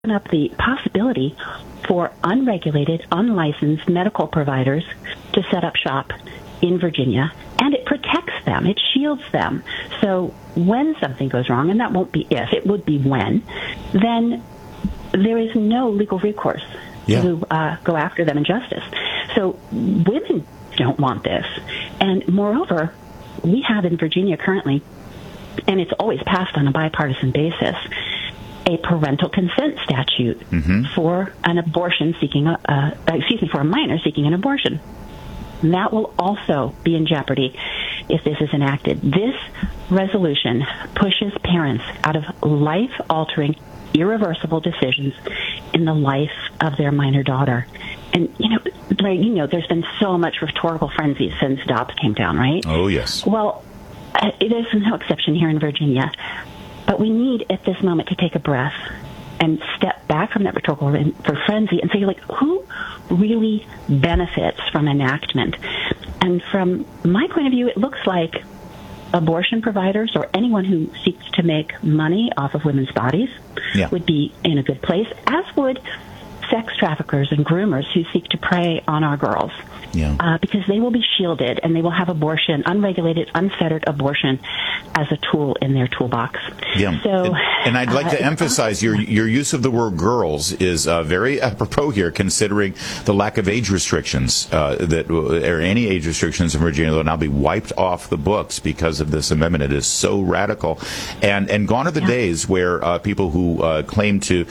up the possibility for unregulated, unlicensed medical providers to set up shop in Virginia, and it protects them. It shields them. So when something goes wrong, and that won't be if, it would be when, then there is no legal recourse to go after them in justice. So women don't want this. And moreover, we have in Virginia currently, and it's always passed on a bipartisan basis, a parental consent statute for an abortion seeking for a minor seeking an abortion. And that will also be in jeopardy if this is enacted. This resolution pushes parents out of life-altering, irreversible decisions in the life of their minor daughter. And, Larry, there's been so much rhetorical frenzy since Dobbs came down, right? Oh, yes. Well, there's no exception here in Virginia. But we need, at this moment, to take a breath and step back from that rhetorical frenzy and say, who really benefits from enactment? And from my point of view, it looks like abortion providers or anyone who seeks to make money off of women's bodies would be in a good place, as would sex traffickers and groomers who seek to prey on our girls. Because they will be shielded and they will have abortion, unregulated, unfettered abortion, as a tool in their toolbox. So, and I'd like to emphasize your use of the word girls is very apropos here, considering the lack of age restrictions or any age restrictions in Virginia that will now be wiped off the books because of this amendment. It is so radical, and gone are the days where people who claim to,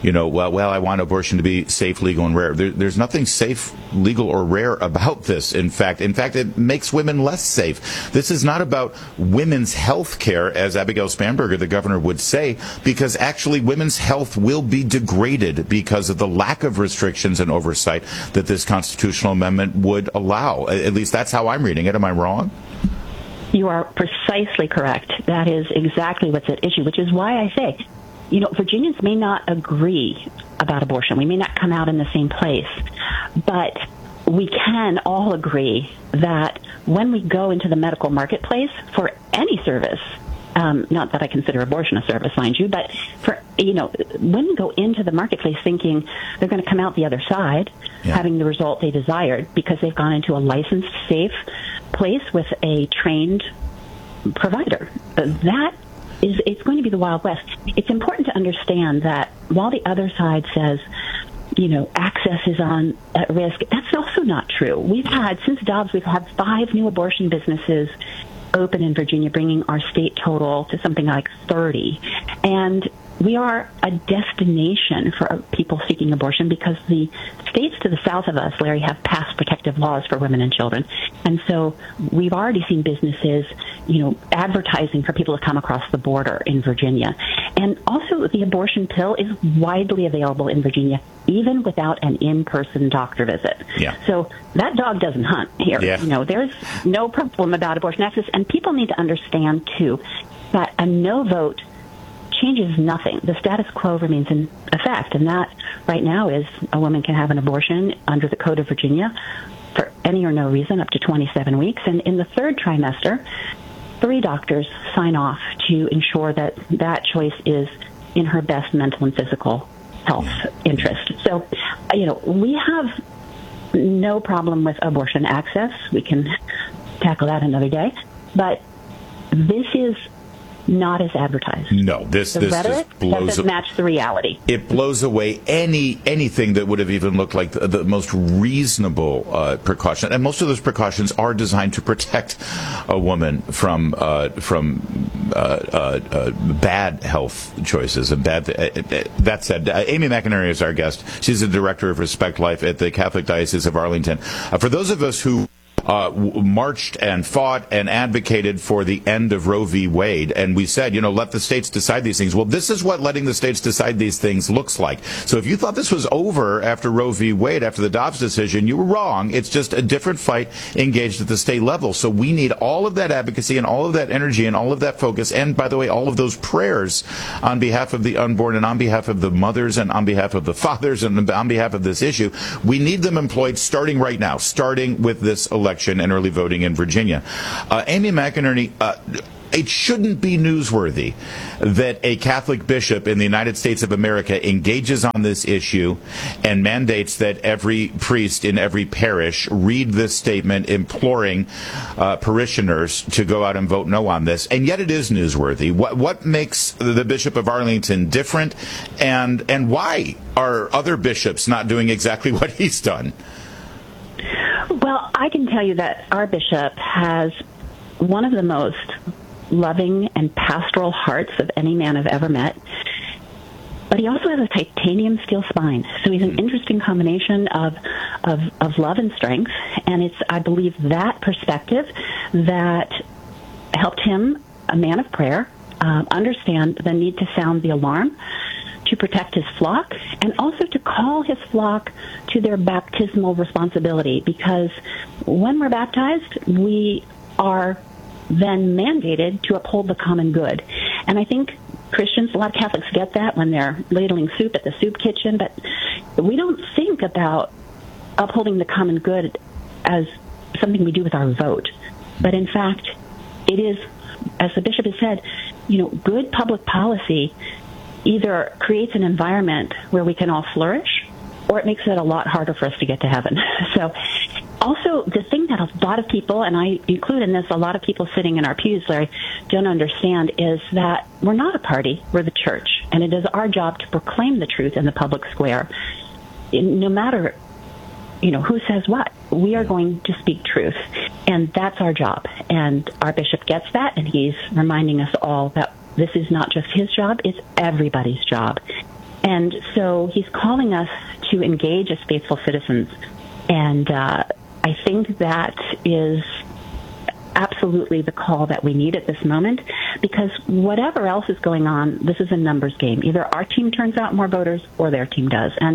I want abortion to be safe, legal, and rare. There's nothing safe, legal, or rare about this. In fact, it makes women less safe. This is not about women's health care, as Abigail Spanberger, the governor, would say, because actually women's health will be degraded because of the lack of restrictions and oversight that this constitutional amendment would allow. At least that's how I'm reading it. Am I wrong? You are precisely correct. That is exactly what's at issue, which is why I say, Virginians may not agree about abortion. We may not come out in the same place, but we can all agree that when we go into the medical marketplace for any service, not that I consider abortion a service, mind you, but for, when we go into the marketplace thinking they're going to come out the other side, having the result they desired because they've gone into a licensed, safe place with a trained provider, it's going to be the Wild West. It's important to understand that while the other side says, access is at risk, that's also not true. Since Dobbs, we've had 5 new abortion businesses open in Virginia, bringing our state total to something like 30. And we are a destination for people seeking abortion because the states to the south of us, Larry, have passed protective laws for women and children. And so we've already seen businesses, advertising for people to come across the border in Virginia. And also the abortion pill is widely available in Virginia, even without an in-person doctor visit. So that dog doesn't hunt here. There's no problem about abortion access. And people need to understand, too, that a no vote changes nothing. The status quo remains in effect, and that right now is a woman can have an abortion under the Code of Virginia for any or no reason up to 27 weeks, and in the third trimester, 3 doctors sign off to ensure that that choice is in her best mental and physical health interest. So, we have no problem with abortion access. We can tackle that another day, but this is not as advertised. No, this rhetoric blows doesn't match the reality. It blows away anything that would have even looked like the most reasonable precaution. And most of those precautions are designed to protect a woman from bad health choices and bad. That said, Amy McInerney is our guest. She's the director of Respect Life at the Catholic Diocese of Arlington. For those of us who marched and fought and advocated for the end of Roe v. Wade. And we said, let the states decide these things. Well, this is what letting the states decide these things looks like. So if you thought this was over after Roe v. Wade, after the Dobbs decision, you were wrong. It's just a different fight engaged at the state level. So we need all of that advocacy and all of that energy and all of that focus. And by the way, all of those prayers on behalf of the unborn and on behalf of the mothers and on behalf of the fathers and on behalf of this issue. We need them employed starting right now, starting with this election. election and early voting in Virginia. Amy McInerney, it shouldn't be newsworthy that a Catholic bishop in the United States of America engages on this issue and mandates that every priest in every parish read this statement imploring parishioners to go out and vote no on this. And yet it is newsworthy. What makes the Bishop of Arlington different, and why are other bishops not doing exactly what he's done? Well, I can tell you that our bishop has one of the most loving and pastoral hearts of any man I've ever met. But he also has a titanium steel spine. So he's an interesting combination of love and strength. And it's, I believe, that perspective that helped him, a man of prayer, understand the need to sound the alarm, to protect his flock, and also to call his flock to their baptismal responsibility. Because when we're baptized, we are then mandated to uphold the common good. And I think Christians, a lot of Catholics get that when they're ladling soup at the soup kitchen, but we don't think about upholding the common good as something we do with our vote. But in fact, it is, as the bishop has said, good public policy either creates an environment where we can all flourish, or it makes it a lot harder for us to get to heaven. So also, the thing that a lot of people, and I include in this a lot of people sitting in our pews, Larry, don't understand is that we're not a party, we're the church. And it is our job to proclaim the truth in the public square. No matter, who says what, we are going to speak truth. And that's our job. And our bishop gets that, and he's reminding us all that this is not just his job, it's everybody's job. And so he's calling us to engage as faithful citizens. And I think that is absolutely the call that we need at this moment, because whatever else is going on, this is a numbers game. Either our team turns out more voters or their team does. And,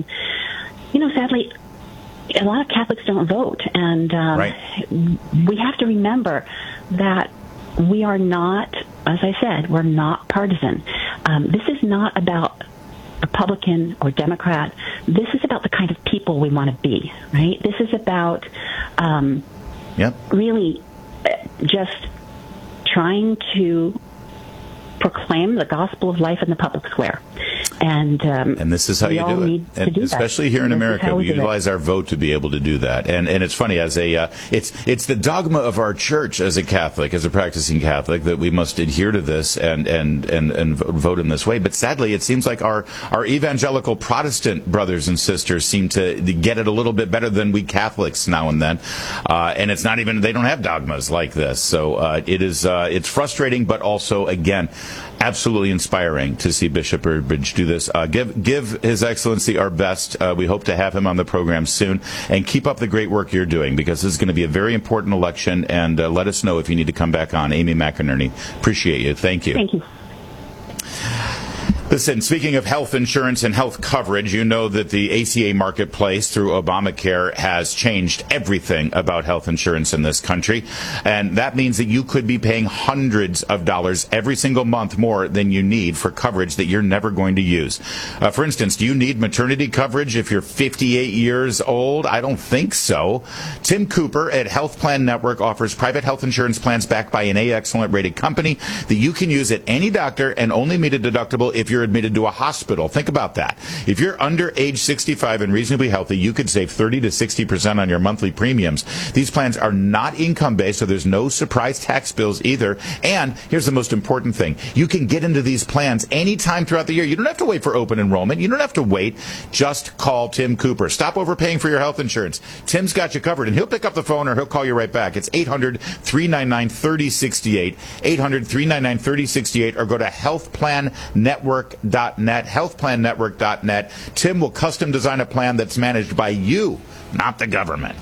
sadly, a lot of Catholics don't vote. And right. We have to remember that we are not, as I said, we're not partisan. This is not about Republican or Democrat. This is about the kind of people we want to be, right? This is about really just trying to proclaim the gospel of life in the public square. And this is how you do it. And especially here in America, we utilize our vote to be able to do that. And it's funny, as it's the dogma of our church as a Catholic, as a practicing Catholic, that we must adhere to this and vote in this way. But sadly, it seems like our evangelical Protestant brothers and sisters seem to get it a little bit better than we Catholics now and then. And it's not even, they don't have dogmas like this. So it's frustrating, but also, again, absolutely inspiring to see Bishop Burbidge do this. Give His Excellency our best. We hope to have him on the program soon. And keep up the great work you're doing, because this is going to be a very important election. And let us know if you need to come back on. Amy McInerney, appreciate you. Thank you. Thank you. Listen, speaking of health insurance and health coverage, you know that the ACA marketplace through Obamacare has changed everything about health insurance in this country. And that means that you could be paying hundreds of dollars every single month more than you need for coverage that you're never going to use. For instance, do you need maternity coverage if you're 58 years old? I don't think so. Tim Cooper at Health Plan Network offers private health insurance plans backed by an A-Excellent rated company that you can use at any doctor and only meet a deductible if you're admitted to a hospital. Think about that. If you're under age 65 and reasonably healthy, you could save 30 to 60% on your monthly premiums. These plans are not income-based, so there's no surprise tax bills either. And here's the most important thing. You can get into these plans anytime throughout the year. You don't have to wait for open enrollment. You don't have to wait. Just call Tim Cooper. Stop overpaying for your health insurance. Tim's got you covered, and he'll pick up the phone or he'll call you right back. It's 800-399-3068, 800-399-3068, or go to healthplannetwork.net, healthplannetwork.net. Tim will custom design a plan that's managed by you, not the government.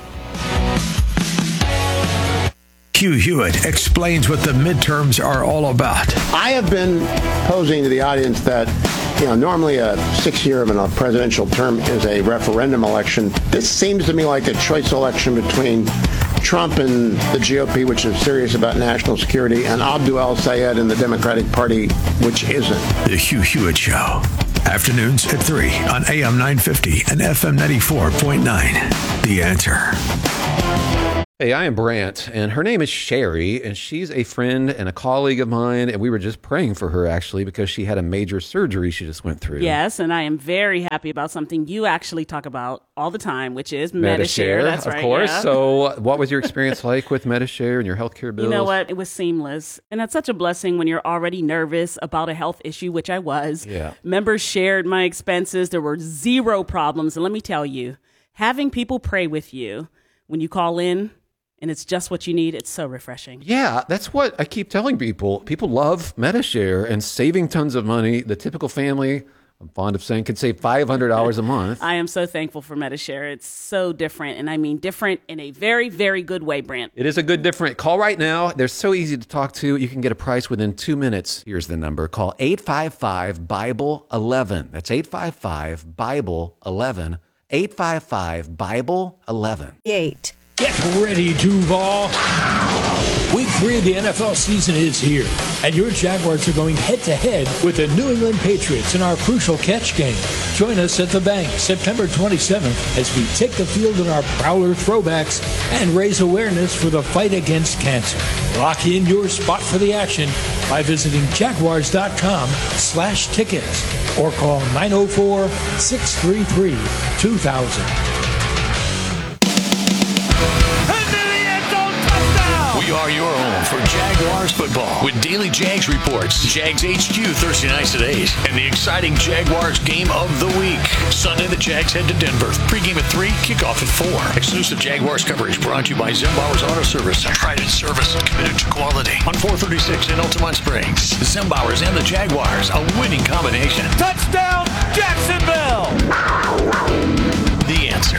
Hugh Hewitt explains what the midterms are all about. I have been posing to the audience that, normally a 6-year of a presidential term is a referendum election. This seems to me like a choice election between Trump and the GOP, which is serious about national security, and Abdul El-Sayed and the Democratic Party, which isn't. The Hugh Hewitt Show. Afternoons at 3 on AM 950 and FM 94.9. The Answer. Hey, I am Brant, and her name is Sherry, and she's a friend and a colleague of mine, and we were just praying for her, actually, because she had a major surgery she just went through. Yes, and I am very happy about something you actually talk about all the time, which is Medi-Share. That's right, of course. Yeah. So what was your experience like with Medi-Share and your healthcare bills? You know what? It was seamless. And that's such a blessing when you're already nervous about a health issue, which I was. Yeah. Members shared my expenses. There were zero problems. And let me tell you, having people pray with you when you call in, and it's just what you need, it's so refreshing. Yeah, that's what I keep telling people. People love Medi-Share and saving tons of money. The typical family, I'm fond of saying, could save $500 a month. I am so thankful for Medi-Share. It's so different, and I mean different in a very, very good way, Brant. It is a good different. Call right now. They're so easy to talk to. You can get a price within 2 minutes. Here's the number. Call 855-BIBLE-11. That's 855-BIBLE-11. 855-BIBLE-11. 8. Get ready, Duval. Week 3 of the NFL season is here, and your Jaguars are going head-to-head with the New England Patriots in our crucial catch game. Join us at the Bank September 27th as we take the field in our Prowler throwbacks and raise awareness for the fight against cancer. Lock in your spot for the action by visiting jaguars.com/tickets or call 904-633-2000. We are your home for Jaguars football with daily Jags reports, Jags HQ Thursday nights at 8, and the exciting Jaguars game of the week. Sunday, the Jags head to Denver. Pre-game at 3, kickoff at 4. Exclusive Jaguars coverage brought to you by Zembauer's Auto Service. Tried service committed to quality. On 436 in Altamont Springs. Zembauer's and the Jaguars, a winning combination. Touchdown, Jacksonville! The Answer.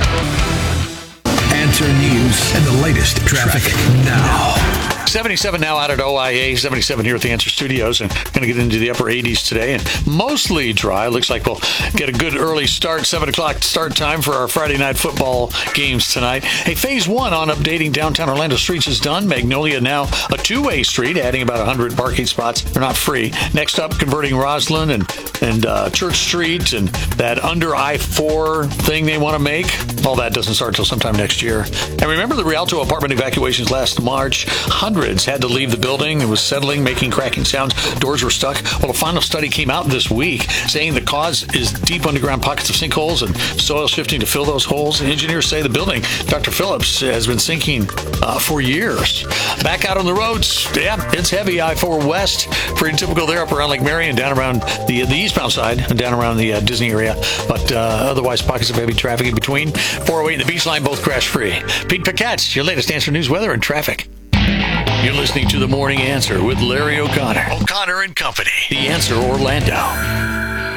Answer News and the latest traffic now. 77 now out at OIA, 77 here at the Answer Studios, and going to get into the upper 80s today, and mostly dry. Looks like we'll get a good early start, 7 o'clock start time for our Friday night football games tonight. Hey, Phase 1 on updating downtown Orlando streets is done. Magnolia now a two-way street, adding about 100 parking spots. They're not free. Next up, converting Roslyn and Church Street and that under I-4 thing they want to make. All that doesn't start until sometime next year. And remember the Rialto apartment evacuations last March? Hundreds had to leave the building. It was settling, making cracking sounds. Doors were stuck. Well, a final study came out this week saying the cause is deep underground pockets of sinkholes and soil shifting to fill those holes. Engineers say the building, Dr. Phillips, has been sinking for years. Back out on the roads, yeah, it's heavy. I-4 West, pretty typical there up around Lake Marion, down around the eastbound side, and down around the Disney area. But otherwise, pockets of heavy traffic in between. 408 and the Beach Line, both crash-free. Pete Paquette, your latest Answer News weather and traffic. You're listening to The Morning Answer with Larry O'Connor. O'Connor and Company. The Answer Orlando.